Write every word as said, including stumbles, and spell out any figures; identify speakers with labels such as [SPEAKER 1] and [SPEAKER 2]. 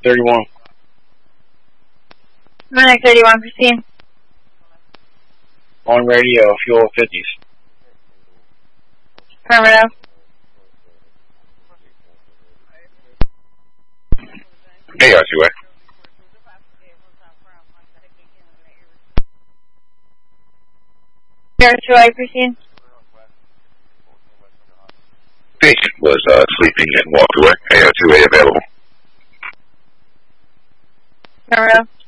[SPEAKER 1] thirty-one.
[SPEAKER 2] Monarch thirty-one, proceed.
[SPEAKER 1] On radio, fuel fifties.
[SPEAKER 2] Affirmative.
[SPEAKER 3] A R two A.
[SPEAKER 2] A R two A, proceed.
[SPEAKER 3] Patient was uh, sleeping and walked away. A R two A available.
[SPEAKER 2] Affirmative.